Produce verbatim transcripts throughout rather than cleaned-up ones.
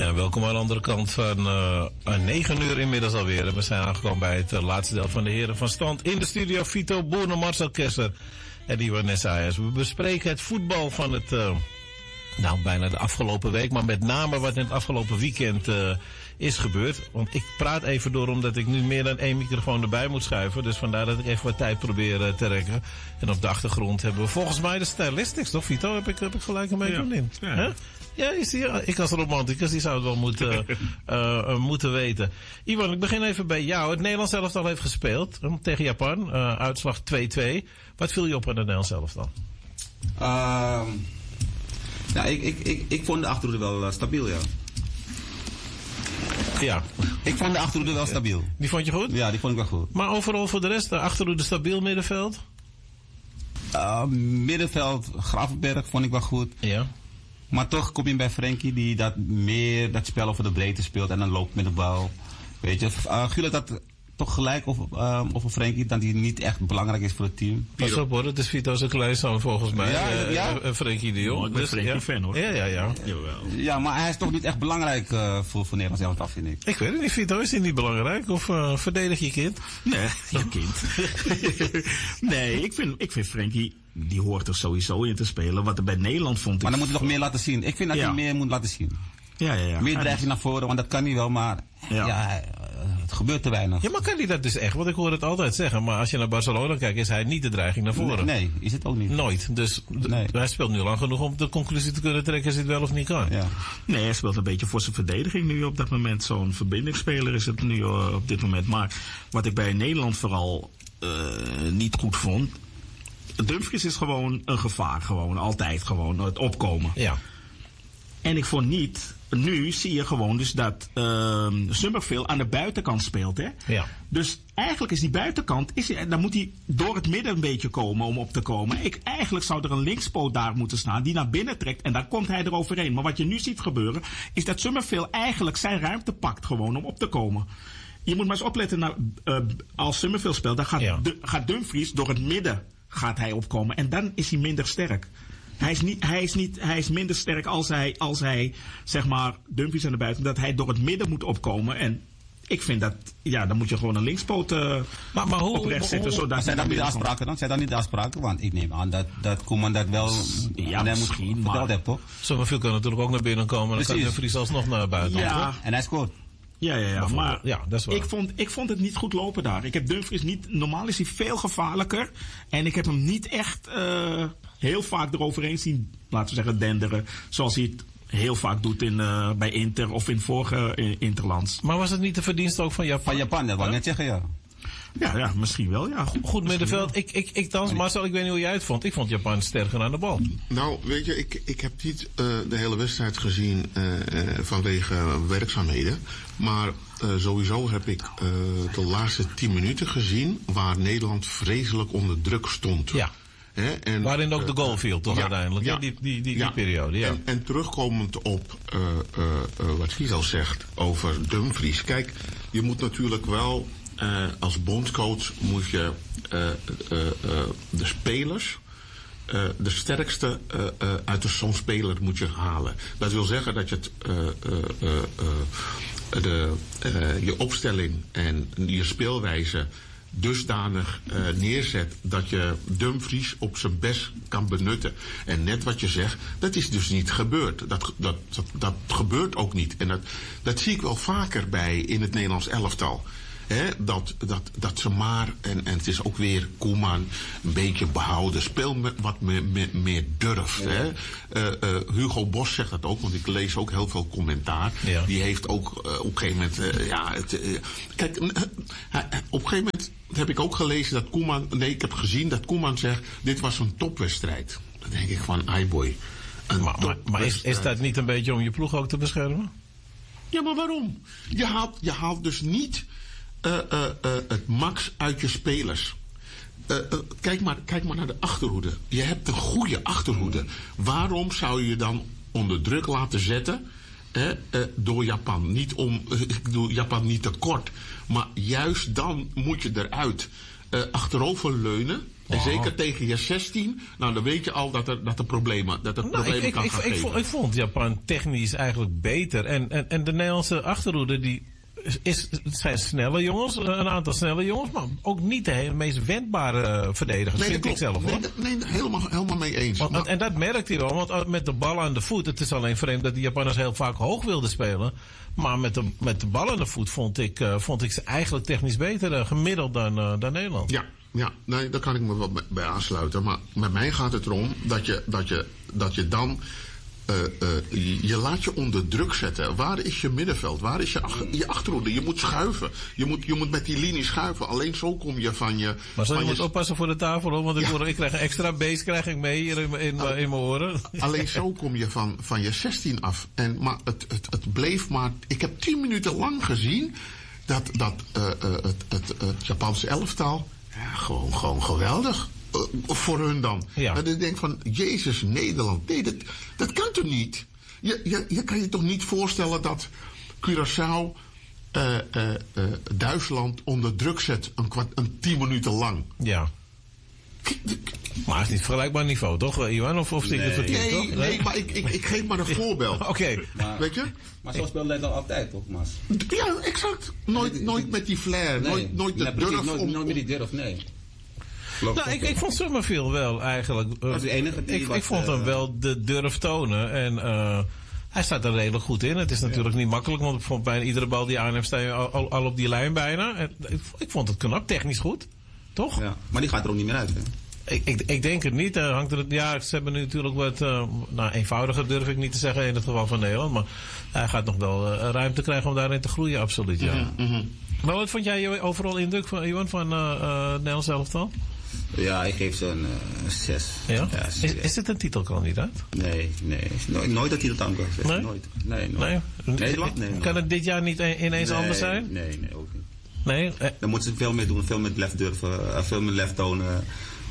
Ja, welkom aan de andere kant van uh, negen uur inmiddels alweer. We zijn aangekomen bij het uh, laatste deel van de Heren van Stand. In de studio Vito Boerner, Marcel Kessler en Iwan Ayers. We bespreken het voetbal van het, uh, nou bijna de afgelopen week, maar met name wat in het afgelopen weekend uh, is gebeurd. Want ik praat even door omdat ik nu meer dan één microfoon erbij moet schuiven. Dus vandaar dat ik even wat tijd probeer uh, te rekken. En op de achtergrond hebben we volgens mij de Stylistics, toch Vito? Heb ik, heb ik gelijk een beetje ja. in? Ja. Huh? Ja, is die, ik als romanticus, die zou het wel moeten, uh, uh, moeten weten. Iwan, ik begin even bij jou. Het Nederlands elftal heeft gespeeld uh, tegen Japan. Uh, uitslag twee-twee. Wat viel je op aan het Nederlands elftal? Uh, ja, ik, ik, ik, ik vond de achterhoede wel uh, stabiel, ja. Ja. Ik vond de achterhoede wel stabiel. Die vond je goed? Ja, die vond ik wel goed. Maar overal voor de rest, de achterhoede stabiel, middenveld? Uh, middenveld, Gravenberg vond ik wel goed. Ja. Maar toch kom je bij Frenkie die dat meer dat spel over de breedte speelt en dan loopt met de bal. Weet je, uh, Gullit had toch gelijk over, uh, over Frenkie dat hij niet echt belangrijk is voor het team. Pas op hoor, het is Vito's kleinzoon volgens mij. Ja, uh, ja. Uh, Frenkie de Jong. Oh, ik ben dus, Frenkie ja. fan hoor. Ja, ja, ja. Jawel. Ja, maar hij is toch niet echt belangrijk uh, voor, voor Nederland elftal, vind ik. Ik weet het niet, Vito, is hij niet belangrijk? Of uh, verdedig je kind? Nee, je kind. nee, ik vind, ik vind Frenkie, die hoort er sowieso in te spelen. Wat er bij Nederland vond ik... Maar dan moet hij nog meer laten zien. Ik vind dat ja. hij meer moet laten zien. Ja, ja, ja. Meer dreiging naar voren, want dat kan hij wel, maar ja. Ja, het gebeurt te weinig. Ja, maar kan hij dat dus echt? Want ik hoor het altijd zeggen. Maar als je naar Barcelona kijkt, is hij niet de dreiging naar voren. Nee, nee is het ook niet. Nooit. Dus nee. Hij speelt nu lang genoeg om de conclusie te kunnen trekken als hij het wel of niet kan. Ja. Nee, hij speelt een beetje voor zijn verdediging nu op dat moment. Zo'n verbindingsspeler is het nu uh, op dit moment. Maar wat ik bij Nederland vooral uh, niet goed vond... Dumfries is gewoon een gevaar. Gewoon, altijd gewoon. Het opkomen. Ja. En ik vond niet... Nu zie je gewoon dus dat uh, Summerville aan de buitenkant speelt. Hè? Ja. Dus eigenlijk is die buitenkant... Is hij, dan moet hij door het midden een beetje komen om op te komen. Ik, eigenlijk zou er een linkspoot daar moeten staan die naar binnen trekt. En dan komt hij eroverheen. Maar wat je nu ziet gebeuren... is dat Summerville eigenlijk zijn ruimte pakt gewoon om op te komen. Je moet maar eens opletten. Naar, uh, als Summerville speelt, dan gaat, ja. de, gaat Dumfries door het midden gaat hij opkomen. En dan is hij minder sterk. Hij is, niet, hij, is niet, hij is minder sterk als hij, als hij zeg maar, Dumfries aan de buiten, dat hij door het midden moet opkomen. En ik vind dat, ja, dan moet je gewoon een linkspoot uh, maar, maar hoe, op rechts zetten. Hoe, zodat zijn dat niet de afspraken dan? Zijn dat niet de afspraken? Want ik neem aan dat, dat Koeman dat wel ja, aan hem misschien, verteld maar... heeft, toch? Summerville kan natuurlijk ook naar binnen komen. Dan kan Dumfries alsnog naar buiten. Ja. Toch? En hij scoort. Ja, ja, ja. Maar ja, dat is waar. Ik, vond, ik vond het niet goed lopen daar. Ik heb Dumfries niet... Normaal is hij veel gevaarlijker. En ik heb hem niet echt uh, heel vaak eroverheen zien, laten we zeggen, denderen. Zoals hij het heel vaak doet in, uh, bij Inter of in vorige uh, Interlands. Maar was het niet de verdienste ook van Japan? Van Japan, dat wou ik net zeggen, ja. Ja, ja, misschien wel, ja. Goed, goed middenveld. Ik, ik, ik dans, Marcel, ik weet niet hoe jij het vond. Ik vond Japan sterker aan de bal. Nou, weet je, ik, ik heb niet uh, de hele wedstrijd gezien uh, uh, vanwege werkzaamheden. Maar uh, sowieso heb ik uh, de laatste tien minuten gezien waar Nederland vreselijk onder druk stond. Ja. He, en, waarin ook de goal viel, toch ja, uiteindelijk? Ja, ja, die, die, die, ja. die periode, ja. En, en terugkomend op uh, uh, uh, wat Vito zegt over Dumfries. Kijk, je moet natuurlijk wel... Uh, als bondscoach moet je uh, uh, uh, de spelers, uh, de sterkste uh, uh, uit zo'n speler moet je halen. Dat wil zeggen dat je het, uh, uh, uh, uh, de, uh, je opstelling en je speelwijze dusdanig uh, neerzet dat je Dumfries op zijn best kan benutten. En net wat je zegt, dat is dus niet gebeurd. Dat, dat, dat, dat gebeurt ook niet. En dat, dat zie ik wel vaker bij in het Nederlands elftal. He, dat, dat, dat ze maar, en, en het is ook weer Koeman, een beetje behouden. Speel met wat meer, meer, meer durf. Ja. Hè. Uh, uh, Hugo Bos zegt dat ook, want ik lees ook heel veel commentaar. Ja. Die heeft ook uh, op een gegeven moment... Uh, ja, het, uh, kijk, uh, uh, op een gegeven moment heb ik ook gelezen dat Koeman... Nee, ik heb gezien dat Koeman zegt, dit was een topwedstrijd. Dan denk ik van, ai boy. Maar, maar, maar is, is dat niet een beetje om je ploeg ook te beschermen? Ja, maar waarom? Je haalt, je haalt dus niet... Uh, uh, uh, het max uit je spelers. Uh, uh, kijk, maar, kijk maar naar de achterhoede. Je hebt een goede achterhoede. Waarom zou je je dan onder druk laten zetten eh, uh, door Japan? Niet om, uh, ik bedoel, Japan niet tekort. Maar juist dan moet je eruit uh, achterover leunen. En Oh. zeker tegen je zestien, nou dan weet je al dat er, dat er problemen, dat er Nou, problemen ik, ik, kan ik, gaan ik, geven. vond, ik vond Japan technisch eigenlijk beter. En, en, en de Nederlandse achterhoede, die is, het zijn snelle jongens, een aantal snelle jongens, maar ook niet de hele, meest wendbare verdedigers, Nee, dat vind ik klopt. zelf hoor. Nee, nee, helemaal, helemaal mee eens. Want, Maar- en dat merkt hij wel, want met de bal aan de voet, het is alleen vreemd dat de Japanners heel vaak hoog wilden spelen. Maar met de, met de bal aan de voet vond ik, uh, vond ik ze eigenlijk technisch beter uh, gemiddeld dan, uh, dan Nederland. Ja, ja, nee, daar kan ik me wel bij- bij aansluiten. Maar met mij gaat het erom dat je, dat je, dat je dan... Uh, uh, je, je laat je onder druk zetten. Waar is je middenveld? Waar is je, ach, je achterhoede? Je moet schuiven. Je moet, je moet met die linie schuiven. Alleen zo kom je van je... Maar zo, van je moet je, oppassen voor de tafel hoor, want ik, Ja. hoor, ik krijg een extra beest krijg ik mee hier in, mijn- in, mijn- in mijn oren. Alleen zo kom je van, van je zestien af. En, maar het, het, het bleef maar... Ik heb tien minuten lang gezien dat, dat uh, uh, het, het, het Japanse elftal... Ja, gewoon, gewoon geweldig. Uh, voor hun dan. Ja. En ik denk van, Jezus, Nederland. Nee, dat, dat kan toch niet? Je, je, je kan je toch niet voorstellen dat Curaçao... Uh, uh, uh, Duitsland onder druk zet een, kwart, een tien minuten lang. Ja. Maar het is niet vergelijkbaar niveau, toch, Iwan? Of, of zie ik het verkeerd, Nee, toch? nee, maar ik, ik, ik geef maar een voorbeeld. Oké. Okay. Maar, Weet je? maar zo speelde hij dan altijd, toch, Mas? Ja, exact. Nooit, nooit met die flair. Nee. Nooit, nooit de Nee, precies, durf nooit, om... nooit met die durf, nee. Klopt, Nou, ik, ik vond Summerfield wel eigenlijk. Uh, Dat is de enige die ik, wat, ik vond hem uh, wel de durf tonen. En uh, hij staat er redelijk goed in. Het is natuurlijk ja. niet makkelijk, want ik vond bijna iedere bal die je aanneemt sta je al, al, al op die lijn bijna. En, ik, ik vond het knap, technisch goed. Toch? Ja, maar die gaat er ook niet meer uit, hè? Ik, ik, ik denk het niet. Uh, hangt er, ja, ze hebben nu natuurlijk wat uh, nou, eenvoudiger, durf ik niet te zeggen in het geval van Nederland. Maar hij gaat nog wel uh, ruimte krijgen om daarin te groeien, absoluut. Ja. Mm-hmm, mm-hmm. Maar wat vond jij overal indruk van Iwan van uh, uh, Nederlands elftal? Ja, ik geef ze een uh, zes. Ja? Ja, is, is het een titelkandidaat? Nee, nee. Nooit, nooit dat hij dat aan kan zeggen. Nee? Nooit. Nee, nooit. Nee? Nederland? Nee, kan nooit. het dit jaar niet ineens nee, anders zijn? Nee, nee, ook niet. Nee? Eh. Dan moeten ze veel meer doen, veel met lef durven, uh, veel meer lef tonen.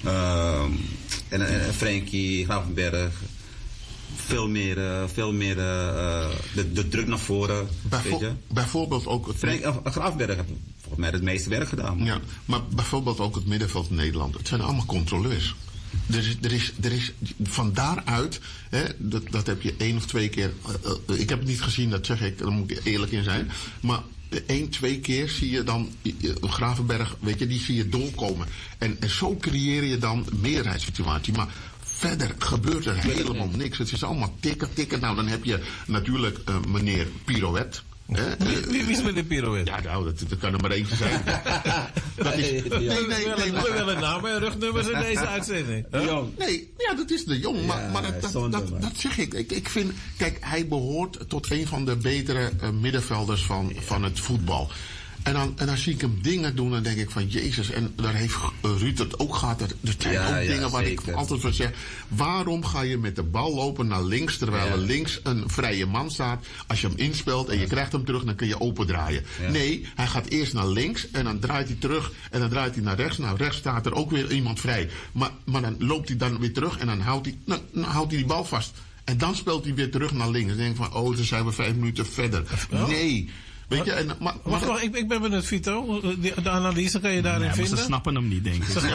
Uh, en, en Frenkie, Gravenberg. Veel meer, uh, veel meer uh, de, de druk naar voren. Bijvo- weet je? Bijvoorbeeld ook het... Frank, uh, Gravenberg heeft volgens mij het meeste werk gedaan. Man. Ja, maar bijvoorbeeld ook het middenveld in Nederland. Het zijn allemaal controleurs. Er is, er is, er is van daaruit, hè, dat, dat heb je één of twee keer... Uh, uh, ik heb het niet gezien, dat zeg ik, daar moet ik eerlijk in zijn. Maar één, twee keer zie je dan uh, Gravenberg, weet je, die zie je doorkomen. En, en zo creëer je dan een meerderheidssituatie. Maar verder gebeurt er helemaal niks. Het is allemaal tikken, tikken. Nou, dan heb je natuurlijk uh, meneer Pirouette. Hè? Wie, wie, wie is met de pirouette? Ja, nou, dat, dat kan er maar eentje zijn. dat is, nee, nee, nee, nee, we maar, willen namen en rugnummers in deze uitzending. De Jong. nee, ja, dat is de Jong. Maar, Ja, maar dat, dat, zonde, dat, man. dat zeg ik. ik. Ik vind, kijk, hij behoort tot een van de betere uh, middenvelders van, van het voetbal. En dan, en dan zie ik hem dingen doen en denk ik van Jezus. En daar heeft uh, Ruud het ook gehad. Er, er zijn Ja, ook ja, dingen waar zeker. ik altijd van zeg. Waarom ga je met de bal lopen naar links terwijl Ja. er links een vrije man staat? Als je hem inspeelt en je krijgt hem terug, dan kun je opendraaien. Ja. Nee, hij gaat eerst naar links en dan draait hij terug en dan draait hij naar rechts. Nou, rechts staat er ook weer iemand vrij. Maar, maar dan loopt hij dan weer terug en dan houdt hij, nou, dan houdt hij die bal vast. En dan speelt hij weer terug naar links. Dan denk ik van, oh, dan zijn we vijf minuten verder. Oh. Nee. Weet je, en, maar, maar Wacht, wacht, ik, ik ben benieuwd, Vito. De, de analyse kan je daarin Ja, maar vinden? ze snappen hem niet, denk ik. Ja.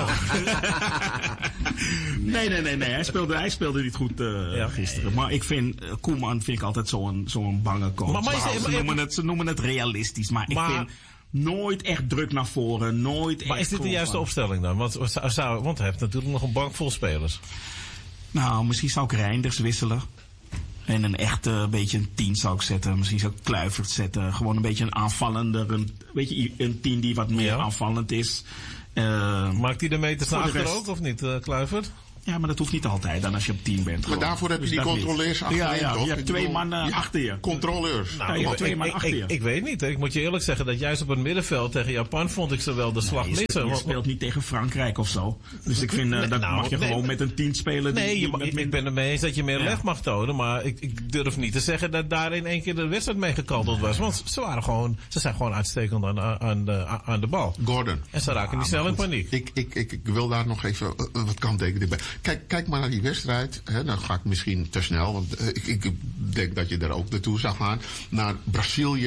Nee, nee, nee, nee. Hij speelde, hij speelde niet goed uh, Ja. gisteren. Maar ik vind, uh, Koeman vind ik altijd zo'n zo'n bange coach. Maar- maar is- ze, maar- noemen het, ze noemen het realistisch. Maar, Maar- ik vind nooit echt druk naar voren. Nooit Maar echt is dit de gewoon juiste van- opstelling dan? Want, zou- zou, want hij heeft natuurlijk nog een bank vol spelers. Nou, misschien zou ik Reinders wisselen. En een echte beetje een tien zou ik zetten. Misschien zou ik Kluivert zetten. Gewoon een beetje een aanvallender. Een, weet je, een tien die wat meer Ja. aanvallend is. Uh, Maakt hij de meters Voor naar de achter rest- ook, of niet, uh, Kluivert? ja, maar dat hoeft niet altijd dan als je op tien bent. Maar gewoon. daarvoor heb je Dus die dat niet. controleurs achterin, Ja, ja, toch? je hebt Ik twee bedoel, man uh, ja, achter je. Controleurs. Nou, Kom je op. hebt twee man ik, achter je. ik, ik weet niet. Hè. Ik moet je eerlijk zeggen dat juist op het middenveld tegen Japan vond ik ze wel de slag Je missen. speelt, je Want- speelt niet tegen Frankrijk of zo. Dus ik vind uh, Nee, dat nou, mag je nee, gewoon maar- met een tien spelen. Die, Nee, die je, met ik, min- ik ben het mee eens dat je meer Ja. lef mag tonen. Maar ik, ik durf niet te zeggen dat daar in één keer de wedstrijd mee gekanteld was. Want ze, waren gewoon, ze zijn gewoon uitstekend aan, aan, de, aan de bal. Gordon. En ze raken niet snel in paniek. Ik, ik, ik, ik wil daar nog even uh, wat kanttekeningen bij. Kijk, kijk maar naar die wedstrijd. Hè, dan ga ik misschien te snel, want uh, ik, ik denk dat je daar ook naartoe zou gaan. Naar Brazilië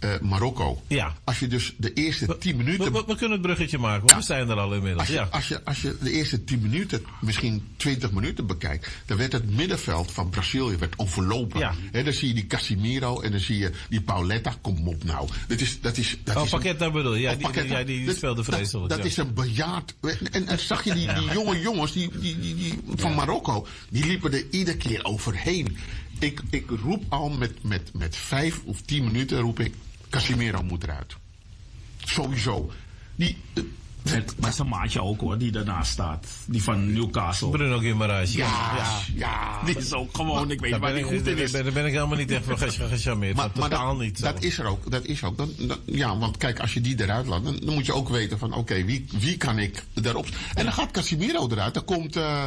uh, Marokko. Ja. Als je dus de eerste tien minuten... We, we, we kunnen het bruggetje maken, want ja. we zijn er al inmiddels. Als je, ja. als, je, als je de eerste tien minuten, misschien twintig minuten bekijkt, dan werd het middenveld van Brazilië werd overlopen. Ja. He, dan zie je die Casimiro en dan zie je die Pauletta. Kom op nou. Dat is, dat is, dat oh, is Paqueta bedoel je? Ja, oh, die, die, ja, die dat, speelde vreselijk. Dat, dat ja. is een bejaard... En, en zag je die, die jonge jongens die, die, die, die, van ja. Marokko, die liepen er iedere keer overheen. Ik, ik roep al met, met, met vijf of tien minuten roep ik, Casimiro moet eruit. Sowieso. Die... Uh, Het, maar zijn maatje ook hoor, die daarnaast staat. Die van Newcastle. Bruno Guimaraes. Ja, ja, ja. Die is ook gewoon, ik weet niet waar die goed in is. Daar ben ik helemaal niet echt van gecharmeerd. Maar, maar totaal dat, niet. Dat is er ook. Dat is ook. Dan, dan, ja, want kijk, als je die eruit laat, dan, dan moet je ook weten van, oké, okay, wie, wie kan ik erop... En dan gaat Casimiro eruit, dan komt... Uh,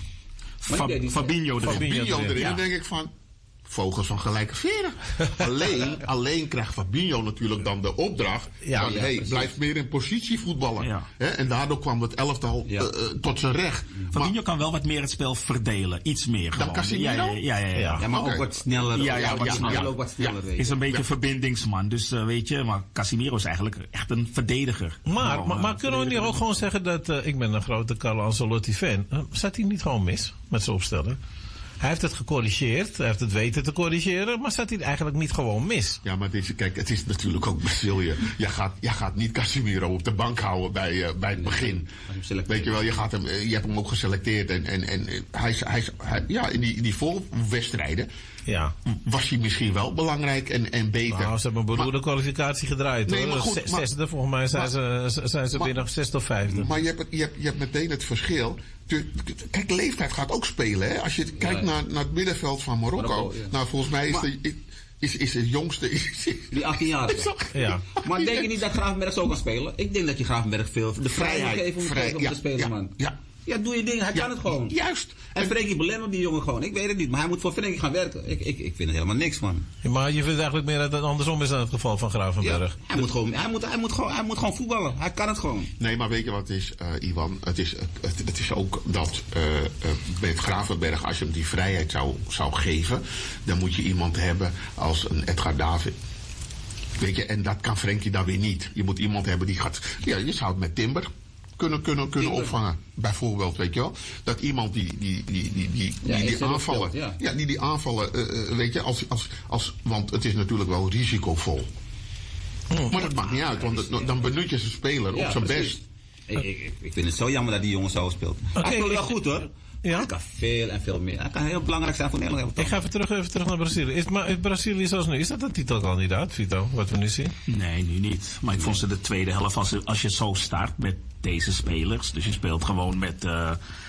Fa Fabinho erin. Fabinho erin. Ja. Dan denk ik van... Vogels van gelijke veren. alleen, alleen krijgt Fabinho natuurlijk dan de opdracht ja, van, ja, hey, blijf meer in positie voetballen. Ja. He, en daardoor kwam het elftal ja. uh, uh, tot zijn recht. Fabinho maar, kan wel wat meer het spel verdelen. Iets meer gewoon. Dan Casimiro? Ja, ja, ja. ja, ja. ja, ja maar okay. ook wat sneller. Ja, ja, wat ja, sneller. Ja, ook wat sneller. Ja. Is een beetje ja. verbindingsman. Dus uh, weet je, maar Casimiro is eigenlijk echt een verdediger. Maar, gewoon, maar, maar kunnen we niet ook gewoon zeggen dat... Uh, ik ben een grote Carlo Ancelotti fan. Uh, zat hij niet gewoon mis met zijn opstelling? Hij heeft het gecorrigeerd, hij heeft het weten te corrigeren, maar zat hij eigenlijk niet gewoon mis? Ja, maar dit, kijk, het is natuurlijk ook Brazilië. Jij gaat, jij gaat niet Casimiro op de bank houden bij, uh, bij het begin. Weet je wel, je, gaat hem, je hebt hem ook geselecteerd en, en, en hij is, hij is, hij, ja, in die, in die voorwedstrijden ja. was hij misschien wel belangrijk en, en beter. Nou, ze hebben een beroerde kwalificatie gedraaid. Nee, hoor. maar goed, Zesde, maar, volgens mij zijn maar, ze, zijn ze maar, binnen zesde of vijfde. Maar je hebt, je, hebt, je hebt meteen het verschil. Kijk, de leeftijd gaat ook spelen. Hè? Als je kijkt ja. naar, naar het middenveld van Marokko. Marokko ja. Nou, volgens mij is, maar, de, is, is het jongste... Is, die achttien jaar. Ja. Maar denk je niet dat Gravenberg zo kan spelen? Ik denk dat je Gravenberg veel de vrijheid geeft om, vrij, om ja, te spelen, ja, man. Ja. Ja, doe je ding, hij ja, kan het gewoon. Juist. En Frenkie belemmert die jongen gewoon. Ik weet het niet, maar hij moet voor Frenkie gaan werken. Ik, ik, ik vind het helemaal niks, man. Ja, maar je vindt eigenlijk meer dat het andersom is dan het geval van Gravenberg. Ja, hij, moet gewoon, hij, moet, hij, moet gewoon, hij moet gewoon voetballen. Hij kan het gewoon. Nee, maar weet je wat het is, uh, Iwan? Het is, het, het is ook dat uh, uh, met Gravenberg, als je hem die vrijheid zou, zou geven, dan moet je iemand hebben als een Edgar David. Weet je, en dat kan Frenkie dan weer niet. Je moet iemand hebben die gaat... Ja, je zou het met Timber kunnen, kunnen, kunnen opvangen. Bijvoorbeeld, weet je wel. Dat iemand die, die, die, die, die, ja, die, die aanvallen... Speelt, ja. ja, die die aanvallen, uh, weet je, als, als, als, want het is natuurlijk wel risicovol. Oh, maar dat maakt niet uit, want het, dan benut je zijn speler ja, op zijn best. Ik, ik, ik vind het zo jammer dat die jongen zo speelt. Okay, hij speelt wel goed, hoor. Ja? Hij kan veel en veel meer. Hij kan heel belangrijk zijn voor Nederland. Ik ga even terug, even terug naar Brazilië. Is, maar, is Brazilië zoals nu, is dat een titelkandidaat, Vito, wat we nu zien? Nee, nu niet. Maar ik vond ze de tweede helft, als, als je zo start met deze spelers. Dus je speelt gewoon met uh,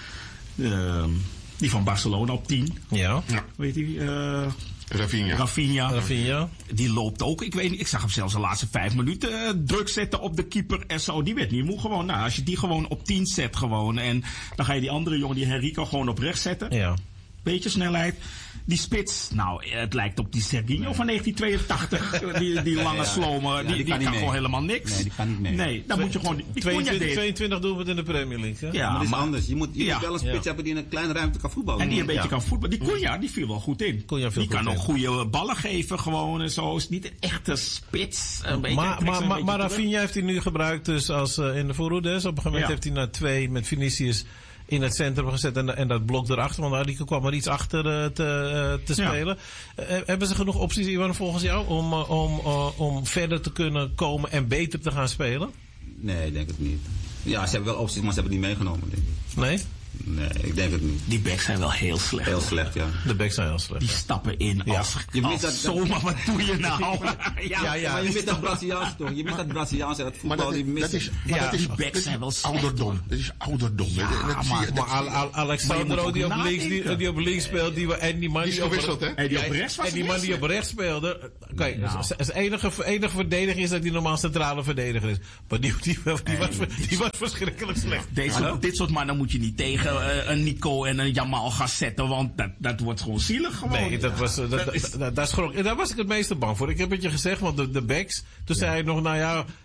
uh, die van Barcelona op tien. Ja. ja. Weet je, uh, Rafinha. Rafinha. Rafinha. Die loopt ook. Ik weet niet, ik zag hem zelfs de laatste vijf minuten uh, druk zetten op de keeper en zo. Die werd niet moe gewoon. Nou, als je die gewoon op tien zet gewoon. En dan ga je die andere jongen, die Henrico, gewoon op rechts zetten. Ja. Beetje snelheid. Die spits, nou, het lijkt op die Serginho nee. van negentien tweeëntachtig. die, die lange ja, slomer. Ja, die, die, die kan, kan gewoon helemaal niks. Nee, die kan niet mee. Nee, dan moet je gewoon... Die tweeëntwintig, tweeëntwintig doelpunten in de Premier League. Hè? Ja, maar dat is maar, anders. Je moet, je ja. moet wel een spits ja. hebben die in een kleine ruimte kan voetballen. En die een beetje ja. kan voetballen. Die Cunha, die viel wel goed in. Cunha viel die goed kan in. ook goede ballen geven gewoon en zo. Is niet een echte spits. Een beetje, maar maar, maar, maar Rafinha heeft hij nu gebruikt dus als uh, in de voorhoede. Op een gegeven moment ja. heeft hij naar twee met Vinicius in het centrum gezet en, en dat blok erachter. Want Arico kwam er iets achter uh, te, uh, te spelen. Ja. Uh, hebben ze genoeg opties, Iwan, volgens jou, om, uh, om, uh, om verder te kunnen komen en beter te gaan spelen? Nee, ik denk het niet. Ja, ze hebben wel opties, maar ze hebben het niet meegenomen, denk ik. Nee? Nee, ik denk het niet. Die backs zijn wel heel slecht. Heel slecht, ja. De backs zijn heel slecht. Die stappen in ja. als, je als dat, zomaar, wat doe je nou? ja, ja, ja, maar je mist dat Braziliaanse toch? Je mist dat Braziliaanse, dat voetbal, dat, die mist. Dat is, maar ja, dat is, die backs zijn wel slecht. Ouderdom. Dat is ouderdom. Ja, dat maar, zie je, maar Al, Al, Alexandro die op, links, die, die op links speelt, die, en die man die, die, op, hè? En die, op rechts was en die man die op rechts speelde. Kijk, nou. het enige, enige verdediger is dat hij normaal centrale verdediger is. Maar die, die, die, die, was, die was verschrikkelijk slecht. Deze, ja. Dit soort mannen moet je niet tegen uh, een Nico en een Jamal gaan zetten, want dat, dat wordt gewoon zielig gewoon. Nee, dat was, dat, dat, dat, dat, dat schrok, daar was ik het meeste bang voor. Ik heb het je gezegd, want de, de backs, toen ja. zei ik nog, nou ja,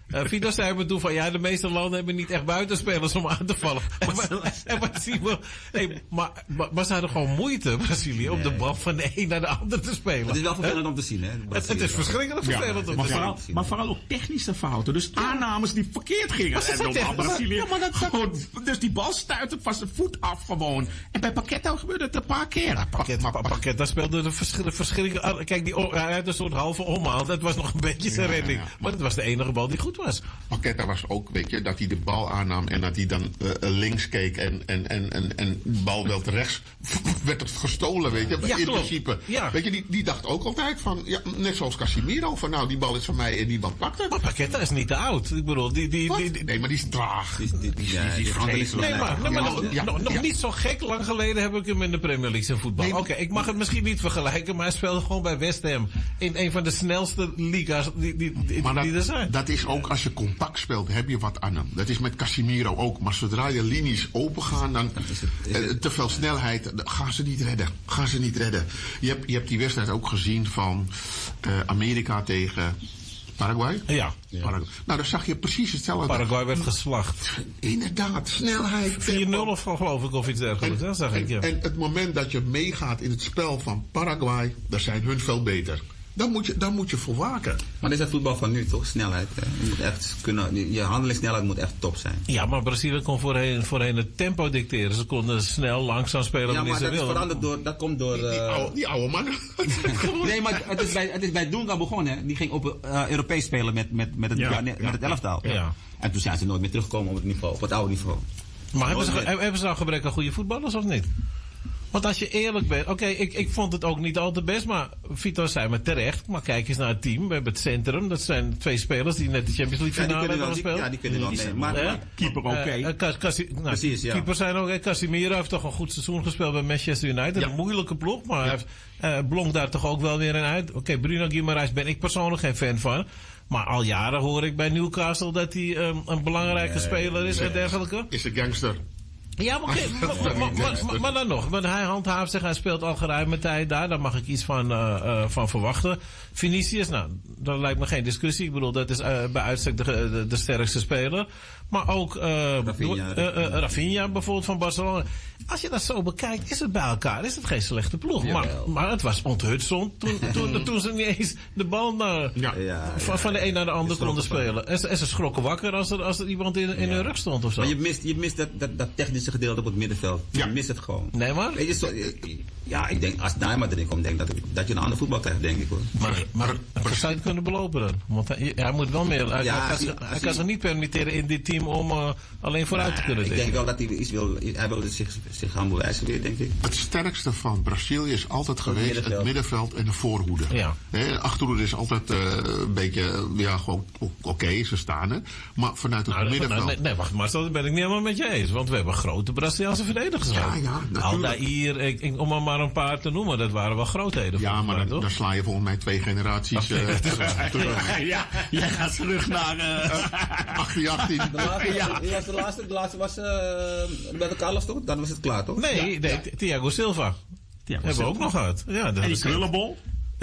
Uh, Vito zei me toen van ja, de meeste landen hebben niet echt buitenspelers om aan te vallen. En wat, en wat zien we? Hey, maar, maar, maar ze hadden gewoon moeite, Brazilië, nee. om de bal van de een naar de ander te spelen. Het is wel vervelend om te zien, hè? Het, het is verschrikkelijk vervelend ja, om maar te zien. vooral, maar vooral ook technische fouten. Dus aannames die verkeerd gingen. En dan tegen Brazilië. Ja, maar dat, gewoon, dus die bal stuitte van zijn voet af gewoon. En bij Paqueta gebeurde het een paar keer. Ja, Paqueta, maar Paqueta speelde de verschrikkelijke... Kijk, die, hij had een soort halve omhaal. Dat was nog een beetje zijn ja, redding. Ja, ja. Maar dat was de enige bal die goed was. Paqueta was ook, weet je, dat hij de bal aannam en dat hij dan uh, links keek en, en, en, en, en de bal wel terecht werd het gestolen, weet je. Ja, in klopt. principe. Ja. Weet je, die, die dacht ook altijd van, ja, net zoals Casimiro, van nou, die bal is van mij en die bal pakt het. Maar Paqueta is niet te oud. Ik bedoel, die... die, die, die nee, maar die is traag. Die, die, die, ja, die, die, die is nee, maar, nee, maar nog, ja, nog, nog ja. niet zo gek lang geleden heb ik hem in de Premier League in voetbal. Nee, Oké, okay, ik mag het misschien niet vergelijken, maar hij speelde gewoon bij West Ham. In een van de snelste liga's die, die, die, maar dat, die er zijn. Dat is ook, als je compact speelt, heb je wat aan hem. Dat is met Casimiro ook. Maar zodra je linies open gaan, dan is het, is het, uh, te veel snelheid, gaan ze niet redden. Gaan ze niet redden. Je hebt, je hebt die wedstrijd ook gezien van uh, Amerika tegen Paraguay? Ja. ja. Paraguay. Nou, dan zag je precies hetzelfde. Paraguay werd geslacht. Inderdaad, snelheid. vier nul of geloof ik, of iets dergelijks. Dat zag en, ik, ja. En het moment dat je meegaat in het spel van Paraguay, daar zijn hun veel beter. Dan moet je, dan moet je voor waken. Maar dat is het voetbal van nu, toch? Snelheid. Hè? Je moet echt kunnen, je handelingssnelheid moet echt top zijn. Ja, maar Brazilië kon voorheen, voorheen het tempo dicteren. Ze konden snel, langzaam spelen ja, wanneer ze wilden. Ja, maar dat is veranderd door, dat komt door... Uh... Die, die, oude, die oude mannen. Nee, maar het is bij, het is bij Dunga begonnen. Hè? Die ging op uh, Europees spelen met, met, met, het, ja, ja, met ja, het elftal. Ja. En toen zijn ze nooit meer teruggekomen op het niveau, op het oude niveau. Maar hebben ze, hebben ze nou gebrek aan goede voetballers of niet? Want als je eerlijk bent... Oké, okay, ik, ik vond het ook niet al te best, maar Vito zei me terecht. Maar kijk eens naar het team. We hebben het centrum. Dat zijn twee spelers die net de Champions League finale ja, hebben gespeeld. Ja, die kunnen wel mee. Maar, maar, keeper oké. Okay. Uh, uh, nou, Precies, ja. Keepers zijn ook... Casimiro heeft toch een goed seizoen gespeeld bij Manchester United. Ja. Een moeilijke ploeg, maar ja. hij heeft, uh, blonk daar toch ook wel weer in uit. Oké, okay, Bruno Guimaraes ben ik persoonlijk geen fan van. Maar al jaren hoor ik bij Newcastle dat hij um, een belangrijke nee, speler is nee. en dergelijke. Is een gangster. Ja, maar, okay, maar, maar, maar, maar, maar dan nog. Want hij handhaaft zich, hij speelt al geruime tijd daar. Daar mag ik iets van, uh, uh, van verwachten. Vinicius, nou, dat lijkt me geen discussie. Ik bedoel, dat is uh, bij uitstek de, de, de sterkste speler. Maar ook uh, Rafinha, uh, uh, Rafinha bijvoorbeeld van Barcelona. Als je dat zo bekijkt, is het bij elkaar. Is het geen slechte ploeg. Maar, maar het was onthutst toen, toen, toen ze niet eens de bal naar, ja. Ja, van, ja, van de een naar de ander konden spelen. En, en ze schrokken wakker als er, als er iemand in, in ja. hun rug stond of zo. Maar je mist, je mist dat, dat, dat technische gedeelte op het middenveld. Ja. Je mist het gewoon. Nee, maar? Weet je, zo, ja, ik denk, als Neymar erin komt, denk dat, dat je een ander voetbal krijgt, denk ik hoor. Maar, maar dat zou je kunnen belopen dan. Want hij, hij moet wel meer. Hij, ja, hij, kan, hij, hij kan zich niet permitteren in dit team om uh, alleen vooruit nee, te kunnen ik denken. Ik denk wel dat hij iets wil. Hij wil zich, zich gaan bewijzen weer, denk ik. Het sterkste van Brazilië is altijd geweest het middenveld, het middenveld en de voorhoede. Ja. De achterhoede is altijd uh, een beetje, ja, gewoon oké, okay, ze staan er. Maar vanuit het nou, middenveld. Nee, nee, wacht maar, dat ben ik niet helemaal met je eens. Want we hebben grote Braziliaanse verdedigers. Ja, ja, Aldair, ik, ik, om er maar een paar te noemen, dat waren wel grootheden. Ja, maar dan, dan sla je volgens mij twee generaties uh, terug. Ja, jij gaat terug naar uh, achttien achttien. De laatste, ja. de, de, laatste, de laatste was uh, Roberto Carlos toch? Dan was het klaar toch? Nee, ja. nee ja. Thiago Silva. Thiago hebben we ook nog gehad. Ja, en die krullenbol?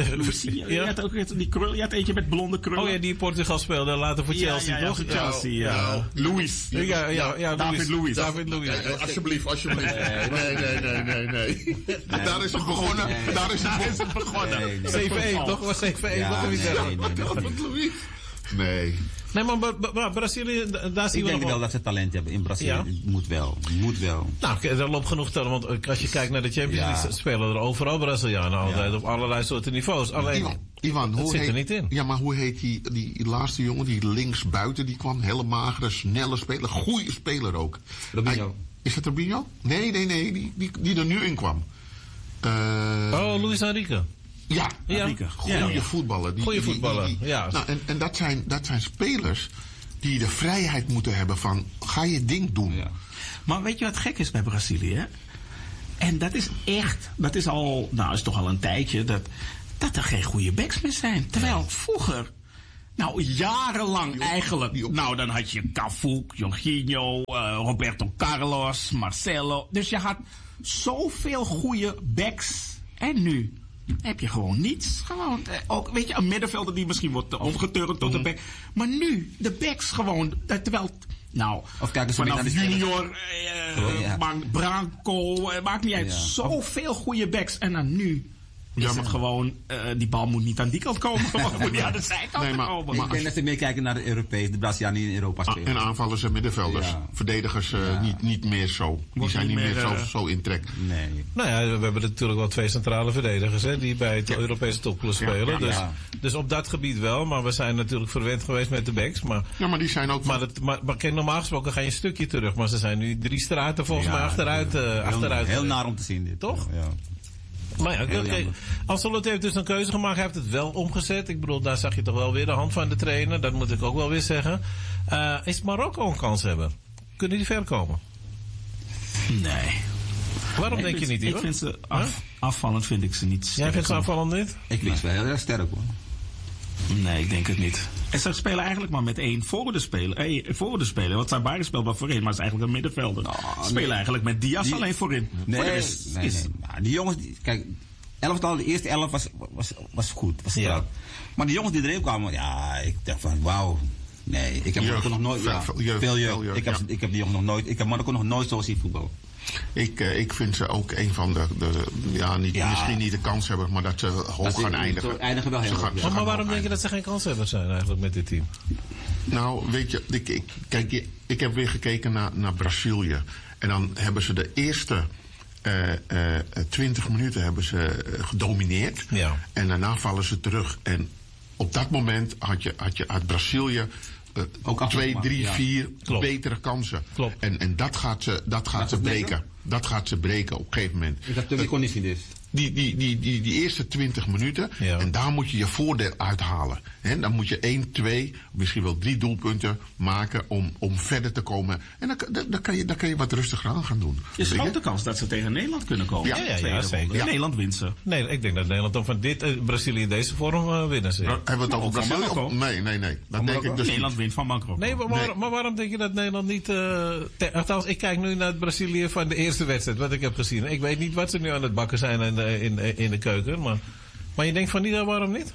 Je, je had ook die krul, je had eentje met blonde krullen. Oh ja, die Portugal speelde later voor Chelsea, ja, ja, toch? Ja, voor Chelsea, ja. ja. Louis. Ja, ja, ja, ja David Louis. David Louis. Nee, nee, alsjeblieft, alsjeblieft. Nee, nee, nee, nee, nee. nee. nee. Daar is het begonnen. Nee. Daar is het begonnen. Nee, nee. zeven één, toch? Was zeven één, toch? Nee, nee, nee. Nee. Nee, maar Bra Brazilië, daar zien ik we denk nog wel dat ze talent hebben in Brazilië. Ja? Moet wel, moet wel. Nou, er loopt genoeg talent, want als je kijkt naar de Champions League, ja. spelen er overal Brazilianen altijd, ja. op allerlei soorten niveaus. Alleen, Ivan, Ivan, het hoe zit heet, er niet in. Ja, maar hoe heet die, die laatste jongen, die links buiten, die kwam, hele magere, snelle speler, goede speler ook. Robinho. Hij, is het Robinho? Nee, nee, nee, die, die, die er nu in kwam. Uh, oh, Luis Enrique. Ja, ja. goede ja, ja. voetballer. Goede voetballer, die, die, ja. Nou, en en dat, zijn, dat zijn spelers die de vrijheid moeten hebben van, ga je ding doen. Ja. Maar weet je wat gek is bij Brazilië? En dat is echt, dat is al, nou is toch al een tijdje, dat, dat er geen goede backs meer zijn. Terwijl ja. vroeger, nou jarenlang die op, eigenlijk, die nou dan had je Cafu, Jorginho, uh, Roberto Carlos, Marcelo. Dus je had zoveel goede backs. En nu? heb je gewoon niets. Gewoon, eh, ook, weet je, een middenvelder die misschien wordt omgeturnd tot de back. Maar nu, de backs gewoon, dat, terwijl... Nou, of kijk eens vanaf naar de junior, uh, oh, ja. Branco, uh, maakt niet uit. Ja. Zoveel goede backs. En dan nu is ja, maar, het gewoon, uh, die bal moet niet aan die kant komen. Maar moet niet aan de zijkant nee, maar, komen. Maar ik denk dat ze meer kijken naar de Europees, de Brazilianen die in Europa spelen. En aanvallers en middenvelders. Ja. Verdedigers uh, ja. niet, niet meer zo. Die Wordt zijn niet meer, meer uh, zo, zo in trek. Nee. Nou ja, we hebben natuurlijk wel twee centrale verdedigers hè, die bij het ja. Europese topclubs spelen. Ja, ja, dus, ja. dus op dat gebied wel. Maar we zijn natuurlijk verwend geweest met de backs. Maar, ja, maar die zijn ook... Maar, het, maar, maar kijk, normaal gesproken ga je een stukje terug. Maar ze zijn nu drie straten volgens ja, mij achteruit. Uh, heel, achteruit heel naar om te zien dit. Toch? Ja. Maar ja, oké. Okay. Ancelotti heeft dus een keuze gemaakt. Hij heeft het wel omgezet. Ik bedoel, daar zag je toch wel weer de hand van de trainer. Dat moet ik ook wel weer zeggen. Uh, is Marokko een kanshebber? Kunnen die ver komen? Nee. Waarom nee, denk je niet, Ivo? Ik vind ze af, huh? afvallend vind ik ze niet sterk. Jij vindt ze afvallend niet? Ik vind ze wel heel erg sterk hoor. Nee, ik denk het niet. En ze spelen eigenlijk maar met één voorhoede speler. Eh, voorhoede speler. Want Sabari speelt wel voorin, maar is eigenlijk een middenvelder. Nou, ze spelen nee. eigenlijk met Diaz die, alleen voorin. Nee, Voor is, nee, is, nee. Nou, die jongens, die, kijk, elftal, de eerste elf was, was, was goed. Was ja. Maar die jongens die erin kwamen, ja, ik dacht van, wauw. Nee, ik heb Marokko nog nooit. Ja, veel jeugd. Veel jeugd. Ik, heb, ja. ik heb die jongens nog nooit. Ik heb Marokko nog nooit zo zien voetballen. Ik, uh, ik vind ze ook een van de, de ja, niet, ja, misschien niet de kanshebber, maar dat ze hoog dat gaan is, eindigen. eindigen wel heel gaan, ja. Maar, maar waarom denk je dat ze geen kanshebbers zijn eigenlijk met dit team? Nou, weet je, ik, ik, kijk, ik heb weer gekeken naar, naar Brazilië. En dan hebben ze de eerste uh, uh, twintig minuten hebben ze gedomineerd. Ja. En daarna vallen ze terug. En op dat moment had je, had je uit Brazilië... Uh, ook twee, drie, ja. vier Klopt. betere kansen. Klopt. En, en dat gaat ze, dat gaat ze breken. Beter? Dat gaat ze breken op een gegeven moment. Is dat de conditie dus? Die, die, die, die, die eerste twintig minuten, ja. en daar moet je je voordeel uithalen. He, dan moet je één, twee, misschien wel drie doelpunten maken om, om verder te komen. En dan, dan, dan, kan je, dan kan je wat rustiger aan gaan doen. Er is een grote kans dat ze tegen Nederland kunnen komen. Ja, ja, ja, ja zeker. Ja. Nederland wint ze. Nee, ik denk dat Nederland dan van dit, uh, Brazilië in deze vorm uh, winnen ze. Ja. Hebben we het over Brazilië? Nee, nee, nee. Dat denk ik dus Nederland niet. wint van Marokko. Nee, maar, maar, maar waarom denk je dat Nederland niet... Uh, te, althans, ik kijk nu naar het Brazilië van de eerste wedstrijd, wat ik heb gezien. Ik weet niet wat ze nu aan het bakken zijn in de, in, in de keuken, maar... Maar je denkt van niet, waarom niet?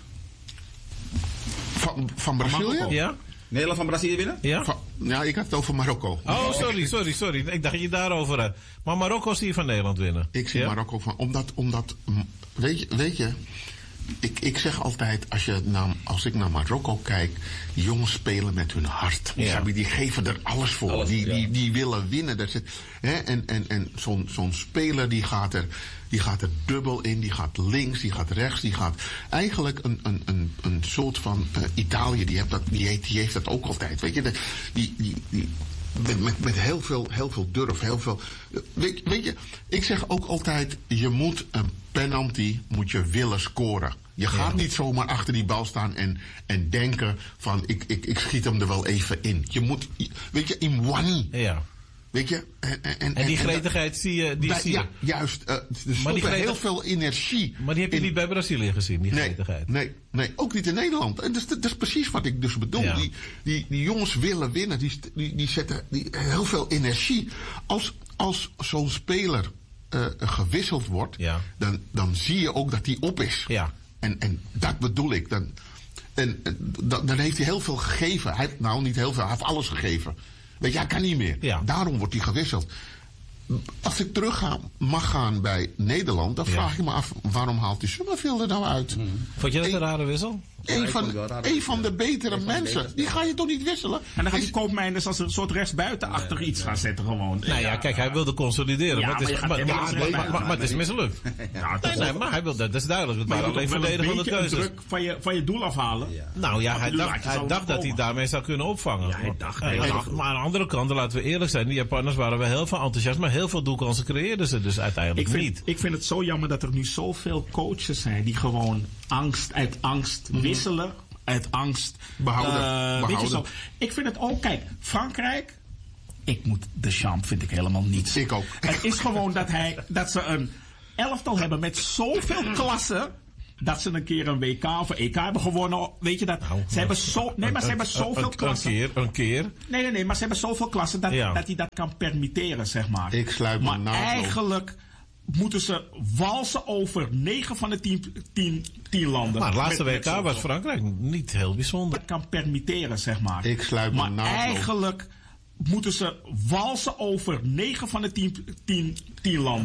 Van, van Brazilië? Ja. Nederland van Brazilië winnen? Ja. Van, ja, ik had het over Marokko. Oh, sorry, sorry, sorry. Ik dacht je daarover had. Maar Marokko zie je van Nederland winnen. Ik zie ja? Marokko van... Omdat, omdat weet je... Weet je Ik, ik zeg altijd, als, je naar, als ik naar Marokko kijk, die jongens spelen met hun hart. Ja. Die geven er alles voor. Alles, die, ja. die, die willen winnen. Dat zit, hè? En, en, en zo'n zo'n speler die gaat, er, die gaat er dubbel in, die gaat links, die gaat rechts, die gaat eigenlijk een, een, een, een soort van uh, Italië, die heeft, dat, die, heeft, die heeft dat ook altijd. Weet je, de, die, die, die, met, met, met heel veel, heel veel durf, heel veel. Weet, weet je, ik zeg ook altijd, je moet een penalty moet je willen scoren. Je gaat ja. niet zomaar achter die bal staan en, en denken van ik, ik, ik schiet hem er wel even in. Je moet, weet je, in wani. Ja. Weet je? En, en, en die gretigheid zie je. Die bij, zie je. Ja, juist. Uh, er stopt heel veel energie. Maar die heb je in, niet bij Brazilië gezien, die nee, gretigheid. Nee, nee, ook niet in Nederland. En dat, is, dat is precies wat ik dus bedoel. Ja. Die, die, die jongens willen winnen. Die, die, die zetten die, heel veel energie. Als, als zo'n speler uh, gewisseld wordt, ja. dan, dan zie je ook dat die op is. Ja. En, en dat bedoel ik. Dan, en, dan, dan heeft hij heel veel gegeven. Hij, nou, niet heel veel. Hij heeft alles gegeven. Weet je, hij kan niet meer. Ja. Daarom wordt hij gewisseld. Als ik terug ga, mag gaan bij Nederland, dan ja. vraag ik me af, waarom haalt die Summerfield er nou uit? Mm. Vond je dat een rare wissel? Een van, een van de betere van mensen. De betere. Die ga je toch niet wisselen? En dan gaat die Koopmeiners als een soort rechtsbuiten nee, achter nee, iets nee. gaan zetten gewoon. Nou ja, kijk, hij wilde consolideren. Ja, maar het is, maar, maar, maar, maar, maar, maar, maar het is mislukt. Ja, nee, nee, maar hij wilde, dat is duidelijk. Het waren alleen verdedigende keuzes. Druk van je, van je doel afhalen. Ja. Nou ja, hij dacht, hij dacht dat hij daarmee zou kunnen opvangen. Ja, hij dacht, hij dacht. Maar aan de andere kant, laten we eerlijk zijn, die Japanners waren wel heel veel enthousiast, maar heel veel doelkansen creëerden ze dus uiteindelijk ik vind, niet. Ik vind het zo jammer dat er nu zoveel coaches zijn die gewoon angst uit angst mm-hmm. wisselen. Uit angst. Behouden. Uh, Behouden. Weet je zo. Ik vind het ook, kijk, Frankrijk. Ik moet Deschamps vind ik helemaal niets. Ik ook. Het is gewoon dat, hij, dat ze een elftal hebben met zoveel klassen. Dat ze een keer een W K of een E K hebben gewonnen. Weet je dat? Nou, ze hebben zo, nee, maar ze hebben zoveel een, klassen. Een keer, een keer. Nee, nee, nee, maar ze hebben zoveel klassen dat, ja. dat hij dat kan permitteren, zeg maar. Ik sluit me Maar naadloos. eigenlijk moeten ze walsen over negen van de tien, tien, tien landen. Maar het laatste Met- W K met was Frankrijk niet heel bijzonder. dat kan permitteren, zeg maar. Ik sluit me maar naadloos. eigenlijk moeten ze walsen over negen van de tien, tien, tien landen.